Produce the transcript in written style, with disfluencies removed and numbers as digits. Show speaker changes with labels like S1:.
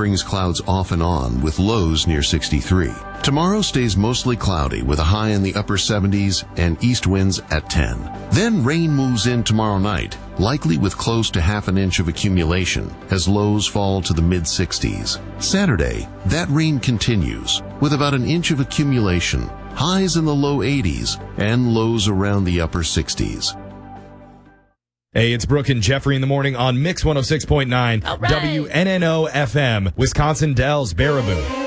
S1: brings clouds off and on with lows near 63. Tomorrow stays mostly cloudy with a high in the upper 70s and east winds at 10. Then rain moves in tomorrow night, likely with close to half an inch of accumulation as lows fall to the mid-60s. Saturday, that rain continues with about an inch of accumulation, highs in the low 80s and lows around the upper 60s.
S2: Hey, it's Brooke and Jeffrey in the morning on Mix 106.9
S3: All right.
S2: WNNO FM, Wisconsin Dells, Baraboo.